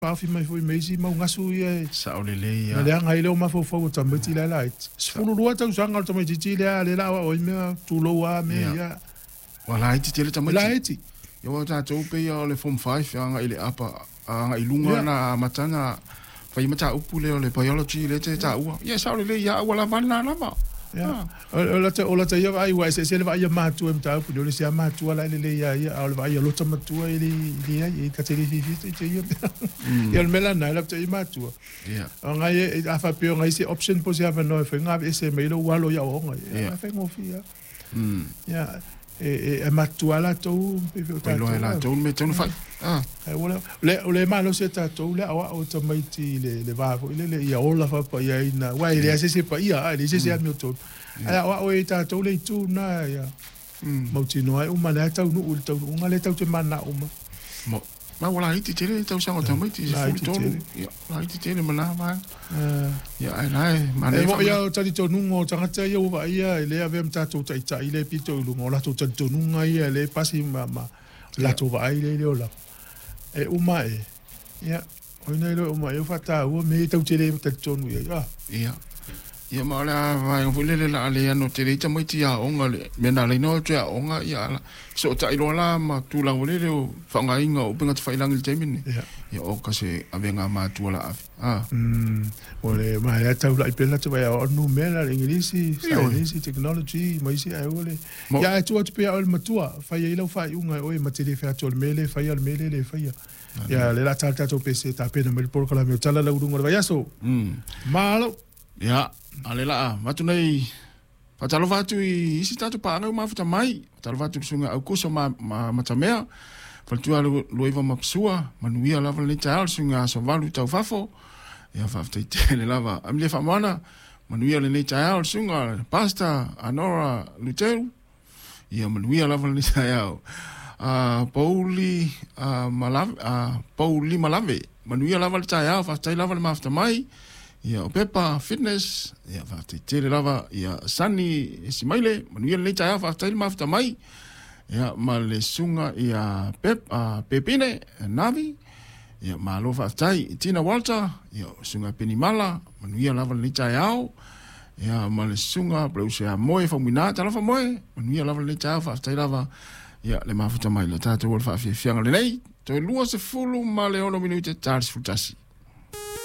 Pafi mai foi meisi mau ngasu ia. Saolele ia. Na le anga ile o mafofo tamati la la. Sfulu lua tau sanga tamati tile le la o me tulo wa me ia. Wala iti tele tamati. La iti. Yo ta to pe ia le form 5 anga ile apa anga ilunga na matanga. Fai mata upu le biology le te ta ua. Ia saolele ia wala vana na ma. Ya. Ola te ia ai wa se va ia matu em ta pu le se matu la le ia ola va ia lo tamatu ile ia ka te fifi te ia. Ia mela na la te matu. Ya. Nga ia afa pe nga isi option po se ava no fe nga ese me lo walo ya o nga. Ya fe ngo fi ya. Ya. Matu ala to pe ta. Lo ala to me to fa. Ola le malo se ta to le o tamati le va le ia ola fa pa ia ina wa ile se pa ia ile se mi to ala o ta to le tu na ya mo ti no ai uma le ta no u ta unga le ta te mana uma ma wala iti tele ta usanga tamati se fu to ya la iti tele mana va ya ai lai ma le ya ta di to nungo tanga ta ia wa ia ile ave ta to ta ile pito lu ngola to ta to nunga ia le pasi ma la to va ile le ola uma ya oina lo uma eu fata o me tau tele ta tonu ya ia ma la vai o le la le no tele ta mai tia onga le me na le no tia onga ya la so ta ilo la ma tu la le o fanga inga o pinga te failang le temini ya o ka se avenga ma tu la ole ma ya tau la ipela te vai o no me la ingilisi science technology mai si ai ole ya tu at pe al matua fai ilo fai unga o ma te fa to mele fai al mele le fai ya le la ta to pc ta pe no me por kala me tala la urunga vai so malo ya alela matu nei patalo fatu I isi tatu pa anga mafuta mai patalo fatu sunga au kosa ma tamea faltua loiva mapsua manuia lava le taal sunga so valu tau fafo ya fafta tele lava amle famana manuia le taal sunga pasta anora luteru ya manuia lava le taal Pauli malave manuia lava le taal fafta lava le mafuta mai ia Pepa Fitness ia fa te lava ia Sani Simaile manuia le taia fa te mafta mai ia ma le sunga ia Pepine Navi ia ma lo fa tai Tina Walter ia sunga Penimala manuia lava le taia ia ma le sunga Brausia Moe fa mina ta lava Moe manuia lava le taia fa te lava ia le mafta mai le tatu fa fianga le nei to lua se fulu ma le ono minuto tars futasi